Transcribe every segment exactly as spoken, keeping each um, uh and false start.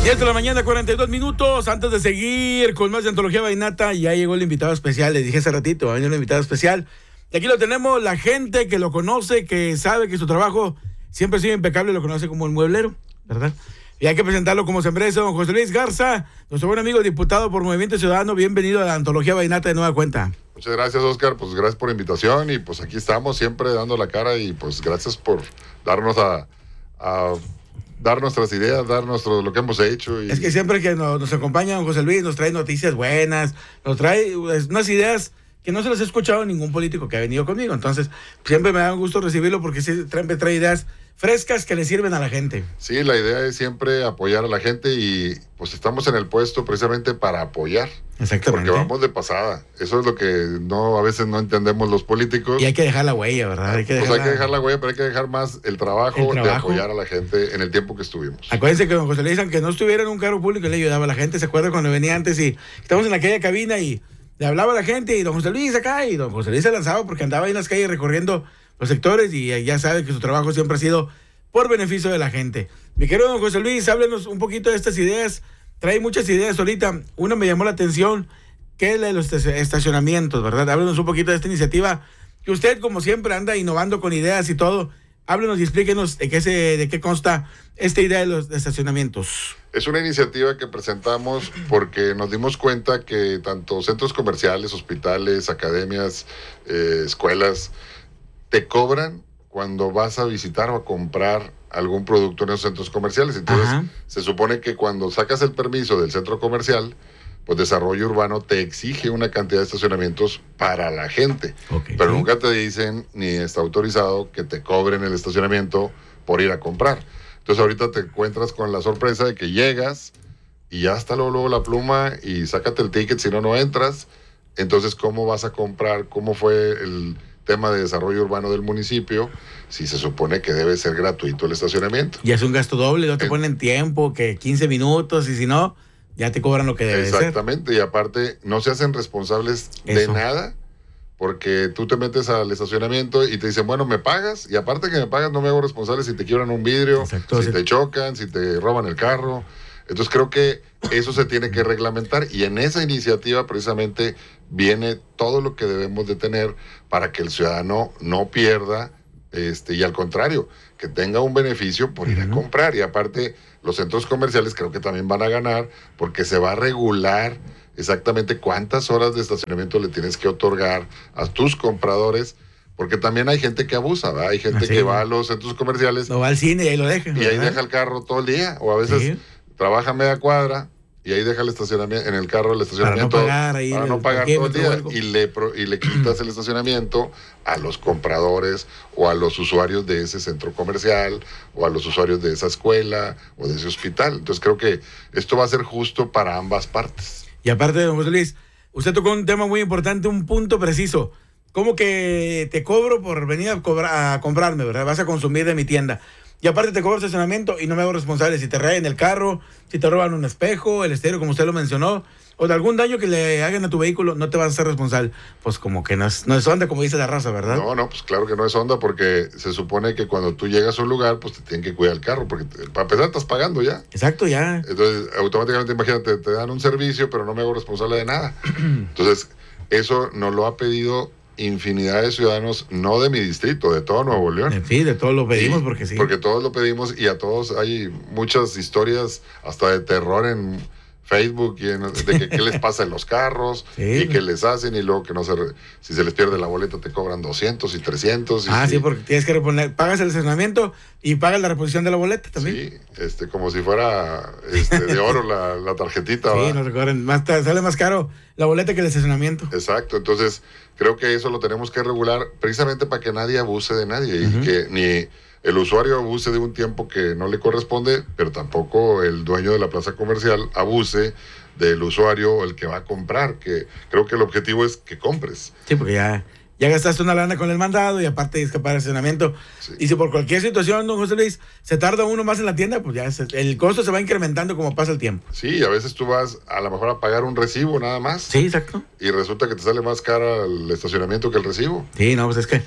diez de la mañana, cuarenta y dos minutos. Antes de seguir con más de Antología Vallenata, ya llegó el invitado especial. Les dije hace ratito, va a venir un invitado especial. Y aquí lo tenemos, la gente que lo conoce, que sabe que su trabajo siempre ha sido impecable, lo conoce como el mueblero, ¿verdad? Y hay que presentarlo como sembrero, don José Luis Garza, nuestro buen amigo diputado por Movimiento Ciudadano. Bienvenido a la Antología Vallenata de nueva cuenta. Muchas gracias, Oscar, pues gracias por la invitación y pues aquí estamos siempre dando la cara y pues gracias por darnos a, a dar nuestras ideas, dar nuestro, lo que hemos hecho. Y... Es que siempre que nos, nos acompaña don José Luis nos trae noticias buenas, nos trae unas ideas que no se las he escuchado a ningún político que ha venido conmigo. Entonces, siempre me da un gusto recibirlo porque siempre trae ideas frescas que le sirven a la gente. Sí, la idea es siempre apoyar a la gente y pues estamos en el puesto precisamente para apoyar. Exactamente. Porque vamos de pasada. Eso es lo que no a veces no entendemos los políticos. Y hay que dejar la huella, ¿verdad? Hay que pues dejar hay que la... dejar la huella, pero hay que dejar más el trabajo, el trabajo de apoyar a la gente en el tiempo que estuvimos. Acuérdense que don José Luis, aunque no estuviera en un cargo público, le ayudaba a la gente. ¿Se acuerda cuando venía antes y estamos en aquella cabina y le hablaba a la gente y don José Luis acá y don José Luis se lanzaba porque andaba ahí en las calles recorriendo los sectores y ya sabe que su trabajo siempre ha sido por beneficio de la gente. Mi querido don José Luis, háblenos un poquito de estas ideas. Trae muchas ideas ahorita. Una me llamó la atención, que es la de los estacionamientos, ¿verdad? Háblenos un poquito de esta iniciativa, que usted, como siempre, anda innovando con ideas y todo. Háblenos y explíquenos de qué, se, de qué consta esta idea de los estacionamientos. Es una iniciativa que presentamos porque nos dimos cuenta que tanto centros comerciales, hospitales, academias, eh, escuelas, te cobran cuando vas a visitar o a comprar algún producto en esos centros comerciales. Entonces, ajá, se supone que cuando sacas el permiso del centro comercial, pues Desarrollo Urbano te exige una cantidad de estacionamientos para la gente. Okay, pero sí, nunca te dicen, ni está autorizado, que te cobren el estacionamiento por ir a comprar. Entonces, ahorita te encuentras con la sorpresa de que llegas y ya está luego, luego la pluma y sácate el ticket, si no, no entras. Entonces, ¿cómo vas a comprar? ¿Cómo fue el tema de desarrollo urbano del municipio, si se supone que debe ser gratuito el estacionamiento? Y es un gasto doble, no te en... ponen tiempo, que quince minutos, y si no, ya te cobran lo que debe ser. Exactamente, y aparte no se hacen responsables Eso. de nada, porque tú te metes al estacionamiento y te dicen, bueno, me pagas, y aparte que me pagas no me hago responsable si te quiebran un vidrio, Exacto, si sí. te chocan, si te roban el carro. Entonces creo que eso se tiene que reglamentar y en esa iniciativa precisamente viene todo lo que debemos de tener para que el ciudadano no pierda este, y al contrario, que tenga un beneficio por ir uh-huh. a comprar. Y aparte los centros comerciales creo que también van a ganar porque se va a regular exactamente cuántas horas de estacionamiento le tienes que otorgar a tus compradores. Porque también hay gente que abusa, ¿verdad? Hay gente Así, que va a los centros comerciales. No va al cine y ahí lo deja. Y ¿verdad? Ahí deja el carro todo el día. O a veces sí. trabaja media cuadra y ahí deja el estacionamiento, en el carro el estacionamiento. Para no pagar, ahí para no pagar todo el día. Y le, pro, y le quitas el estacionamiento a los compradores o a los usuarios de ese centro comercial o a los usuarios de esa escuela o de ese hospital. Entonces creo que esto va a ser justo para ambas partes. Y aparte, don José Luis, usted tocó un tema muy importante, un punto preciso. ¿Cómo que te cobro por venir a, cobrar, a comprarme, verdad? Vas a consumir de mi tienda. Y aparte te cobro estacionamiento y no me hago responsable si te rayan el carro, si te roban un espejo, el estéreo, como usted lo mencionó, o de algún daño que le hagan a tu vehículo, no te vas a hacer responsable. Pues como que no es, no es onda, como dice la raza, ¿verdad? No, no, pues claro que no es onda, porque se supone que cuando tú llegas a un lugar, pues te tienen que cuidar el carro, porque te, para empezar estás pagando ya. Exacto, ya. Entonces, automáticamente, imagínate, te dan un servicio, pero no me hago responsable de nada. Entonces, eso nos lo ha pedido infinidad de ciudadanos, no de mi distrito, de todo Nuevo León. Sí, de todos lo pedimos, sí, porque sí. Porque todos lo pedimos y a todos hay muchas historias hasta de terror en Facebook y en, de que qué les pasa en los carros sí, y qué les hacen y luego que no se, si se les pierde la boleta te cobran doscientos y trescientos. Y ah, sí, sí, porque tienes que reponer, pagas el estacionamiento y pagas la reposición de la boleta también. Sí, este, como si fuera este, de oro la, la tarjetita. Sí, no recuerden, más, sale más caro la boleta que el estacionamiento. Exacto, entonces creo que eso lo tenemos que regular precisamente para que nadie abuse de nadie uh-huh. y que ni el usuario abuse de un tiempo que no le corresponde, pero tampoco el dueño de la plaza comercial abuse del usuario o el que va a comprar, que creo que el objetivo es que compres. Sí, porque ya, ya gastaste una lana con el mandado y aparte de escapar el estacionamiento. Sí. Y si por cualquier situación, don José Luis, se tarda uno más en la tienda, pues ya se, el costo se va incrementando como pasa el tiempo. Sí, a veces tú vas a lo mejor a pagar un recibo nada más. Sí, exacto. Y resulta que te sale más cara el estacionamiento que el recibo. Sí, no, pues es que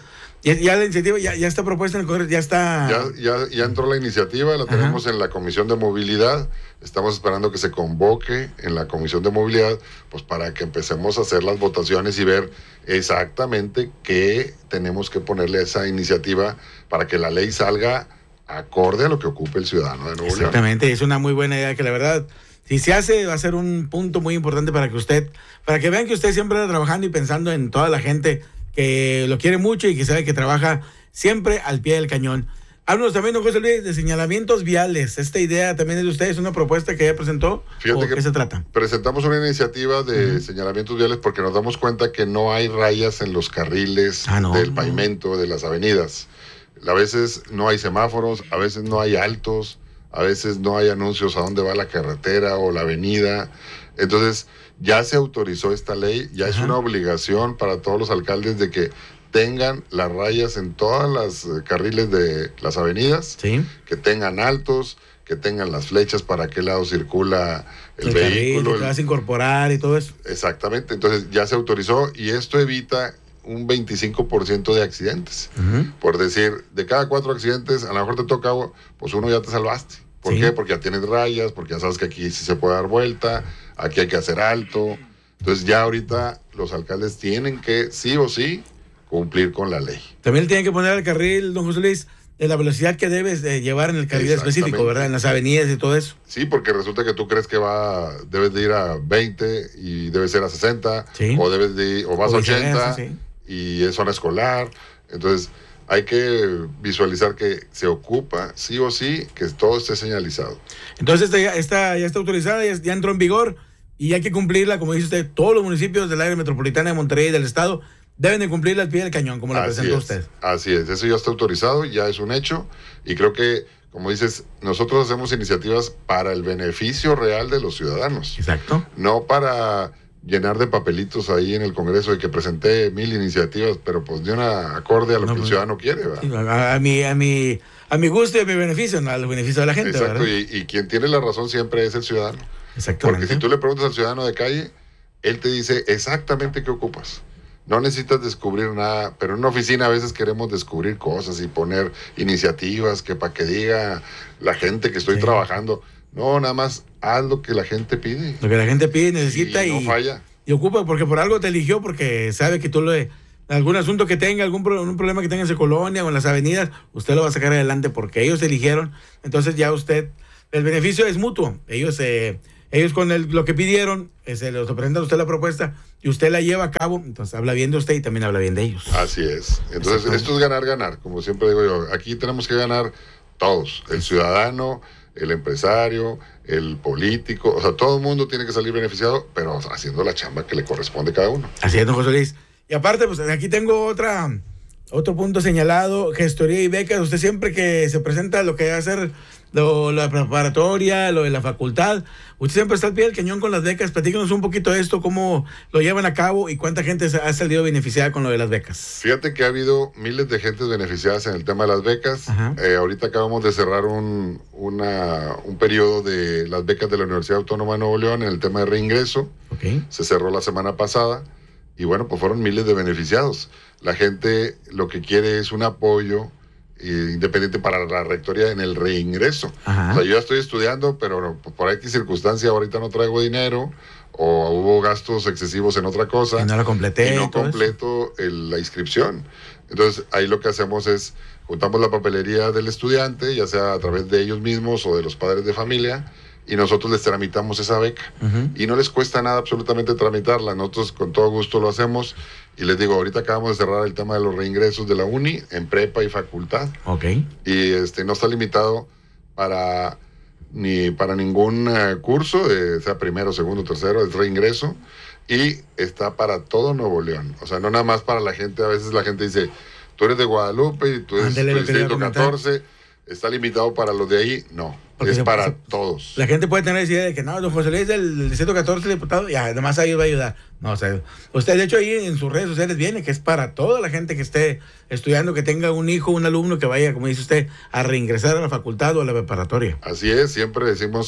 Ya, ya la iniciativa ya, ya está propuesta en el Congreso, ya está... Ya, ya, ya entró la iniciativa, la tenemos Ajá. en la Comisión de Movilidad. Estamos esperando que se convoque en la Comisión de Movilidad, pues para que empecemos a hacer las votaciones y ver exactamente qué tenemos que ponerle a esa iniciativa para que la ley salga acorde a lo que ocupe el ciudadano de Nuevo León. Exactamente, es una muy buena idea que la verdad, si se hace, va a ser un punto muy importante para que usted, para que vean que usted siempre está trabajando y pensando en toda la gente que lo quiere mucho y que sabe que trabaja siempre al pie del cañón. Háblanos también, don José Luis, de señalamientos viales. ¿Esta idea también es de ustedes? ¿Una propuesta que ya presentó? Fíjate ¿O que qué se trata? Presentamos una iniciativa de uh-huh. señalamientos viales porque nos damos cuenta que no hay rayas en los carriles ah, no, del no. pavimento de las avenidas. A veces no hay semáforos, a veces no hay altos, a veces no hay anuncios a dónde va la carretera o la avenida. Entonces, ya se autorizó esta ley, ya Ajá. es una obligación para todos los alcaldes de que tengan las rayas en todas las eh, carriles de las avenidas, ¿Sí? que tengan altos, que tengan las flechas para qué lado circula el, el vehículo. Carril, que vas a incorporar y todo eso. Exactamente, entonces ya se autorizó y esto evita un veinticinco por ciento de accidentes. Uh-huh. Por decir, de cada cuatro accidentes, a lo mejor te toca, pues uno ya te salvaste. ¿Por ¿Sí? qué? Porque ya tienes rayas, porque ya sabes que aquí sí se puede dar vuelta, aquí hay que hacer alto. Entonces ya ahorita los alcaldes tienen que, sí o sí, cumplir con la ley. También tienen que poner al carril, don José Luis, de la velocidad que debes de llevar en el carril específico, ¿verdad? En las avenidas y todo eso. Sí, porque resulta que tú crees que va, debes de ir a veinte y debes ser a sesenta, ¿Sí? o debes de ir, o vas o a ochenta, sí. y es zona escolar. Entonces hay que visualizar que se ocupa, sí o sí, que todo esté señalizado. Entonces esta ya está, ya está autorizada, ya, ya entró en vigor y hay que cumplirla, como dice usted, todos los municipios del área metropolitana de Monterrey y del estado deben de cumplirla al pie del cañón, como la presentó usted. Así es, eso ya está autorizado, ya es un hecho, y creo que, como dices, nosotros hacemos iniciativas para el beneficio real de los ciudadanos. Exacto. No para llenar de papelitos ahí en el Congreso de que presenté mil iniciativas, pero pues de una acorde a lo no, que el ciudadano quiere, ¿verdad? Sí, a, a, mi, a, mi, a mi gusto y a mi beneficio, no al beneficio de la gente, Exacto, ¿verdad? Y, y quien tiene la razón siempre es el ciudadano. Exactamente. Porque si tú le preguntas al ciudadano de calle, él te dice exactamente qué ocupas. No necesitas descubrir nada, pero en una oficina a veces queremos descubrir cosas y poner iniciativas que para que diga la gente que estoy sí. trabajando. No, nada más haz lo que la gente pide. Lo que la gente pide, necesita y, y no falla. Y ocupa, porque por algo te eligió, porque sabe que tú le... algún asunto que tenga, algún pro, un problema que tenga en su colonia o en las avenidas, usted lo va a sacar adelante porque ellos eligieron. Entonces ya usted, el beneficio es mutuo. Ellos eh, ellos con el, lo que pidieron, eh, se les presenta a usted la propuesta y usted la lleva a cabo, entonces habla bien de usted y también habla bien de ellos. Así es. Entonces esto es ganar, ganar, como siempre digo yo. Aquí tenemos que ganar todos, el ciudadano, el empresario, el político, o sea, todo el mundo tiene que salir beneficiado, pero haciendo la chamba que le corresponde a cada uno. Así es, don José Luis. Y aparte, pues aquí tengo otra, otro punto señalado, gestoría y becas. Usted siempre que se presenta lo que va a hacer lo, la preparatoria, lo de la facultad, usted siempre está al pie del cañón con las becas. Platícanos un poquito de esto, cómo lo llevan a cabo y cuánta gente ha salido beneficiada con lo de las becas. Fíjate que ha habido miles de gentes beneficiadas en el tema de las becas. Eh, ahorita acabamos de cerrar un, una, un periodo de las becas de la Universidad Autónoma de Nuevo León en el tema de reingreso. Okay. Se cerró la semana pasada. Y bueno, pues fueron miles de beneficiados. La gente lo que quiere es un apoyo eh, independiente para la rectoría en el reingreso. Ajá. O sea, yo ya estoy estudiando, pero por X circunstancia ahorita no traigo dinero, o hubo gastos excesivos en otra cosa. Y no la completé. Y no completo el, la inscripción. Entonces, ahí lo que hacemos es, juntamos la papelería del estudiante, ya sea a través de ellos mismos o de los padres de familia, y nosotros les tramitamos esa beca. Uh-huh. Y no les cuesta nada absolutamente tramitarla. Nosotros con todo gusto lo hacemos. Y les digo, ahorita acabamos de cerrar el tema de los reingresos de la uni en prepa y facultad. Okay. Y este no está limitado para ni para ningún uh, curso, eh, sea primero, segundo, tercero, es reingreso. Y está para todo Nuevo León. O sea, no nada más para la gente. A veces la gente dice, tú eres de Guadalupe y tú eres del distrito catorce. ¿Está limitado para los de ahí? No, porque es se, para se, todos. La gente puede tener esa idea de que no, don José Luis es del distrito catorce, diputado, y además ahí va a ayudar. No, o sea, usted de hecho ahí en sus redes sociales viene que es para toda la gente que esté estudiando, que tenga un hijo, un alumno que vaya, como dice usted, a reingresar a la facultad o a la preparatoria. Así es, siempre decimos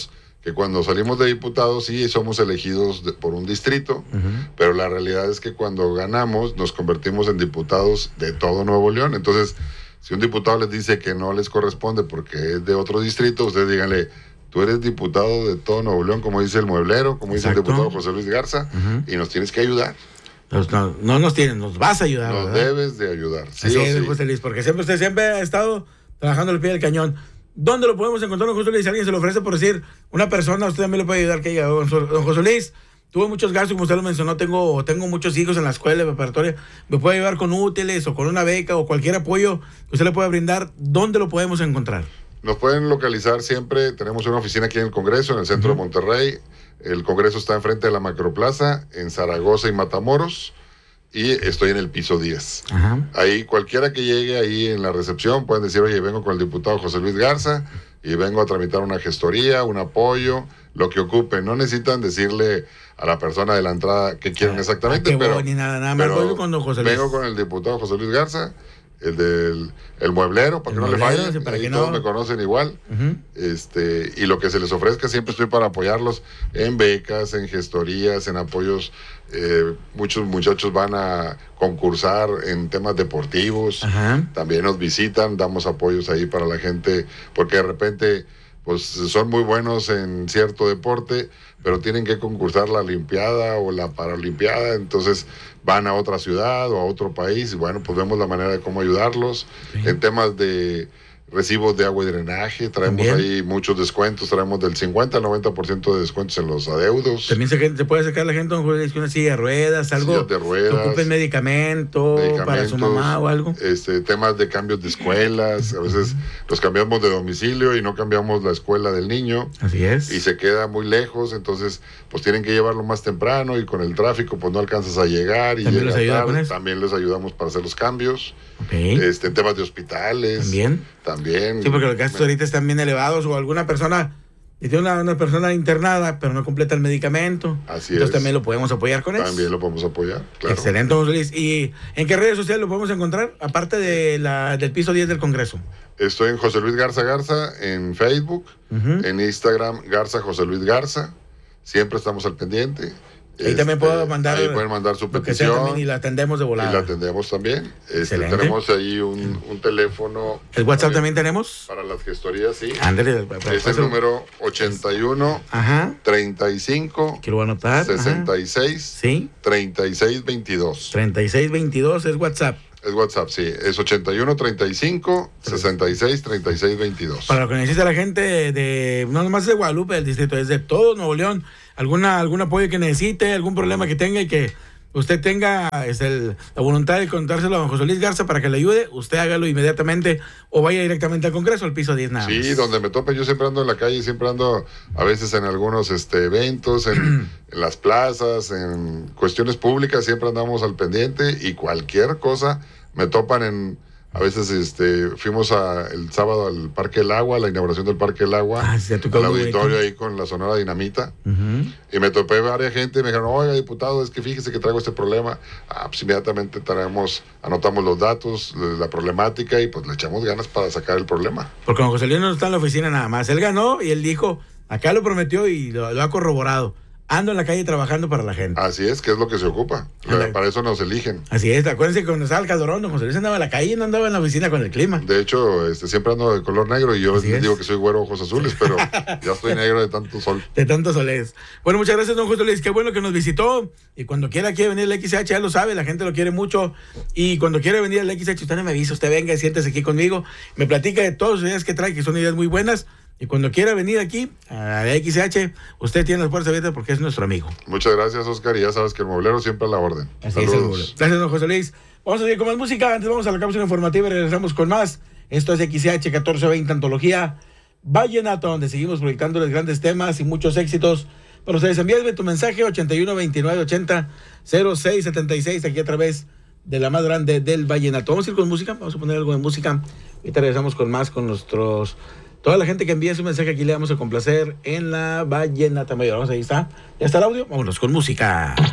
que cuando salimos de diputados sí somos elegidos de, por un distrito, uh-huh. pero la realidad es que cuando ganamos nos convertimos en diputados de todo Nuevo León. Entonces, si un diputado les dice que no les corresponde porque es de otro distrito, ustedes díganle, tú eres diputado de todo Nuevo León, como dice el mueblero, como dice Exacto. el diputado José Luis Garza, uh-huh. y nos tienes que ayudar. Nos, no, no nos tienes, nos vas a ayudar. Nos ¿verdad? debes de ayudar. Sí Así o es, sí. José Luis, porque siempre usted siempre ha estado trabajando al pie del cañón. ¿Dónde lo podemos encontrar, don José Luis? Si alguien se lo ofrece por decir, una persona, usted también le puede ayudar que diga, don José Luis, tuve muchos gastos, como usted lo mencionó, tengo, tengo muchos hijos en la escuela preparatoria, me puede ayudar con útiles o con una beca o cualquier apoyo que usted le pueda brindar. ¿Dónde lo podemos encontrar? Nos pueden localizar siempre, tenemos una oficina aquí en el Congreso, en el centro uh-huh. de Monterrey. El Congreso está enfrente de la Macroplaza, en Zaragoza y Matamoros, y estoy en el piso diez. Uh-huh. Ahí cualquiera que llegue ahí en la recepción pueden decir, oye, vengo con el diputado José Luis Garza y vengo a tramitar una gestoría, un apoyo, lo que ocupen. No necesitan decirle a la persona de la entrada qué quieren exactamente, ah, pero, ni nada, nada más pero con José Luis. Vengo con el diputado José Luis Garza, el del el mueblero, para el que mueblero, no le fallen, sí, para ahí que todos no. me conocen igual, uh-huh. este, y lo que se les ofrezca, siempre estoy para apoyarlos en becas, en gestorías, en apoyos. Eh, muchos muchachos van a concursar en temas deportivos, uh-huh. también nos visitan, damos apoyos ahí para la gente, porque de repente pues son muy buenos en cierto deporte, pero tienen que concursar la Olimpiada o la Paralimpiada, entonces van a otra ciudad o a otro país, y bueno, pues vemos la manera de cómo ayudarlos. Sí. En temas de recibos de agua y drenaje, traemos ¿También? ahí muchos descuentos, traemos del cincuenta al noventa por ciento de descuentos en los adeudos. También se, se puede sacar la gente con una silla de ruedas, algo de ruedas, que ocupen medicamento para su mamá o algo. Este, temas de cambios de escuelas, a veces uh-huh. los cambiamos de domicilio y no cambiamos la escuela del niño. Así es. Y se queda muy lejos, entonces pues tienen que llevarlo más temprano y con el tráfico pues no alcanzas a llegar y ¿También les ayuda tarde. con eso? También les ayudamos para hacer los cambios. Okay. Este, en temas de hospitales. También. También. Sí, porque los gastos me... ahorita están bien elevados, o alguna persona, y tiene una, una persona internada, pero no completa el medicamento. Así Entonces es. también lo podemos apoyar con eso. También lo podemos apoyar, claro. Excelente, José Luis. ¿Y en qué redes sociales lo podemos encontrar, aparte de la, del piso diez del Congreso? Estoy en José Luis Garza Garza, en Facebook, uh-huh. en Instagram, Garza José Luis Garza. Siempre estamos al pendiente. Ahí este, también puedo mandar. Ahí pueden mandar su petición. Y la atendemos de volada. Y la atendemos también. Este, tenemos ahí un, un teléfono. ¿El WhatsApp también tenemos? Para las gestorías, sí. Ándale. Es el número ochenta y uno, Ajá. treinta y cinco, que lo voy a anotar. sesenta y seis, sí. treinta y seis veintidós. treinta y seis veintidós es WhatsApp. Es WhatsApp, sí. Es ochenta y uno, treinta y cinco, sesenta y seis, treinta y seis veintidós. Para lo que necesita la gente de, no nomás de Guadalupe, del distrito, es de todo Nuevo León. Alguna, algún apoyo que necesite, algún problema que tenga y que usted tenga es el, la voluntad de contárselo a don José Luis Garza para que le ayude, usted hágalo inmediatamente o vaya directamente al Congreso, al piso diez nada más. Sí, donde me tope, yo siempre ando en la calle, siempre ando a veces en algunos este, eventos, en, en las plazas, en cuestiones públicas, siempre andamos al pendiente y cualquier cosa me topan en... A veces este, fuimos a, el sábado al Parque del Agua, a la inauguración del Parque del Agua, ah, sí, al auditorio ahí con la Sonora Dinamita. Uh-huh. Y me topé varias gente y me dijeron, oiga, diputado, es que fíjese que traigo este problema. Ah, pues inmediatamente traemos, anotamos los datos, la problemática y pues le echamos ganas para sacar el problema. Porque don José Luis no está en la oficina nada más. Él ganó y él dijo, acá lo prometió y lo, lo ha corroborado. Ando en la calle trabajando para la gente. Así es, que es lo que se ocupa. Anda. Para eso nos eligen. Así es, acuérdense que cuando estaba el Calderón, don José Luis andaba en la calle y no andaba en la oficina con el clima. De hecho, este, siempre ando de color negro y yo les digo que soy güero ojos azules, pero ya estoy negro de tanto sol. De tanto soles. Bueno, muchas gracias, don José Luis. Qué bueno que nos visitó. Y cuando quiera quiere venir al X H, ya lo sabe, la gente lo quiere mucho. Y cuando quiere venir al X H, usted no me avisa, usted venga y siéntese aquí conmigo. Me platica de todas las ideas que trae, que son ideas muy buenas. Y cuando quiera venir aquí a X H, usted tiene las puertas abiertas porque es nuestro amigo. Muchas gracias, Oscar, y ya sabes que el mueblero siempre a la orden. Así Saludos. Es el mueblero. Gracias, don José Luis. Vamos a seguir con más música. Antes vamos a la cápsula informativa y regresamos con más. Esto es X H catorce veinte Antología Vallenato, donde seguimos proyectándoles grandes temas y muchos éxitos. Para ustedes, envíenme tu mensaje ochenta y uno veintinueve ochenta cero seis setenta y seis aquí a través de la más grande del Vallenato. Vamos a ir con música, vamos a poner algo de música. Ahorita regresamos con más, con nuestros... Toda la gente que envíe su mensaje aquí le vamos a complacer en la Vallenata Mayor. Vamos, ahí está. ¿Ya está el audio? Vámonos con música.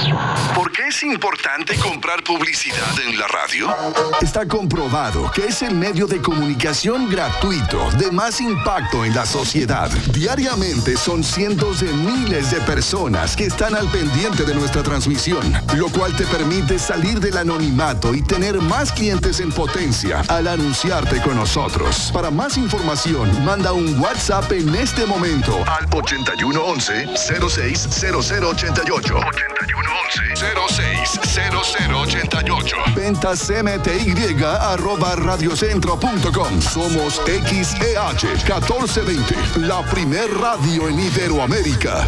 ¿Por qué es importante comprar publicidad en la radio? Está comprobado que es el medio de comunicación gratuito de más impacto en la sociedad. Diariamente son cientos de miles de personas que están al pendiente de nuestra transmisión, lo cual te permite salir del anonimato y tener más clientes en potencia al anunciarte con nosotros. Para más información, manda un WhatsApp en este momento Al ochenta y uno once, cero seis cero cero ochenta y ocho. ochenta y uno once, cero seis cero cero ochenta y ocho. Ventas M T Y arroba radiocentro punto com. Somos X E H catorce veinte, la primer radio en Iberoamérica.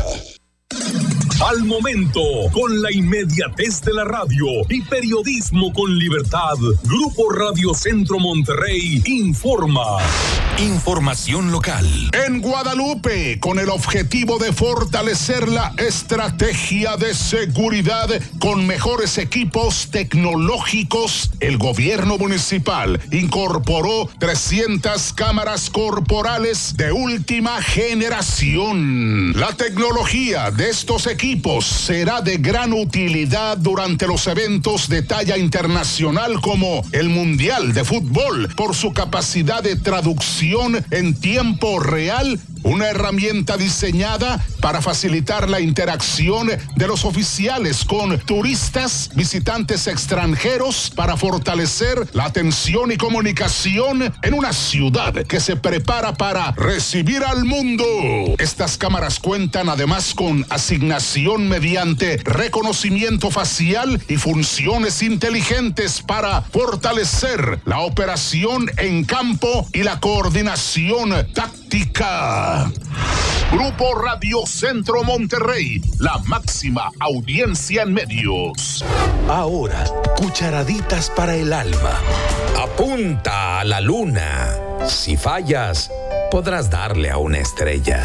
Al momento, con la inmediatez de la radio y periodismo con libertad, Grupo Radio Centro Monterrey informa. Información local. En Guadalupe, con el objetivo de fortalecer la estrategia de seguridad con mejores equipos tecnológicos, el gobierno municipal incorporó trescientas cámaras corporales de última generación. La tecnología de estos equipos será de gran utilidad durante los eventos de talla internacional como el Mundial de Fútbol por su capacidad de traducción en tiempo real, una herramienta diseñada para facilitar la interacción de los oficiales con turistas, visitantes extranjeros, para fortalecer la atención y comunicación en una ciudad que se prepara para recibir al mundo. Estas cámaras cuentan además con asignación mediante reconocimiento facial y funciones inteligentes para fortalecer la operación en campo y la coordinación táctica. Grupo Radio Centro Monterrey, la máxima audiencia en medios. Ahora, cucharaditas para el alma. Apunta a la luna. Si fallas, podrás darle a una estrella.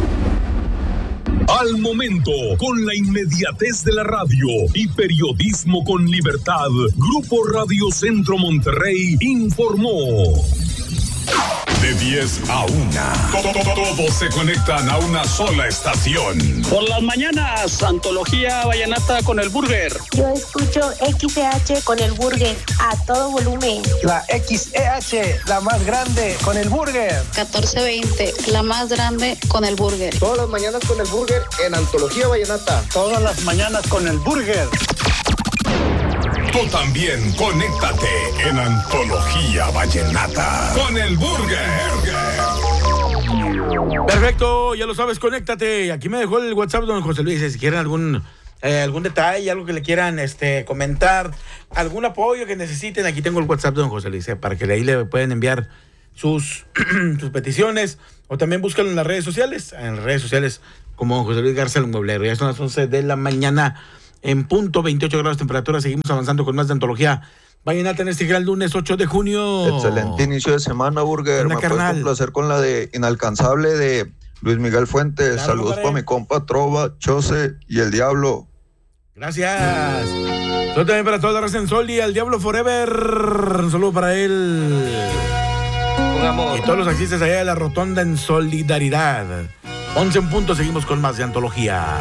Al momento, con la inmediatez de la radio y periodismo con libertad, Grupo Radio Centro Monterrey informó. De diez a una. Todos se conectan a una sola estación. Por las mañanas, antología vallenata con el burger. Yo escucho X E H con el burger a todo volumen. La X E H, la más grande, con el burger. catorce veinte, la más grande con el burger. Todas las mañanas con el burger en antología vallenata. Todas las mañanas con el burger. Tú también conéctate en Antología Vallenata con el burger. Perfecto, ya lo sabes, conéctate. Aquí me dejó el WhatsApp don José Luis. Si quieren algún eh, algún detalle, algo que le quieran este comentar, algún apoyo que necesiten, aquí tengo el WhatsApp de don José Luis, eh, para que de ahí le pueden enviar sus, sus peticiones, o también búscalo en las redes sociales, en las redes sociales como don José Luis Garza el Mueblero. Ya son las once de la mañana. En punto, veintiocho grados de temperatura. Seguimos avanzando con más de Antología Vallenata en este gran lunes ocho de junio. Excelente inicio de semana, burger. Me puedes complacer con la de Inalcanzable de Luis Miguel Fuentes. Claro, saludos para mi compa Trova, Chose y el Diablo. Gracias. Saludos también para toda la raza en Sol y al Diablo Forever. Un saludo para él. Con amor. Y todos los taxistas allá de la Rotonda en solidaridad. once en punto, seguimos con más de Antología.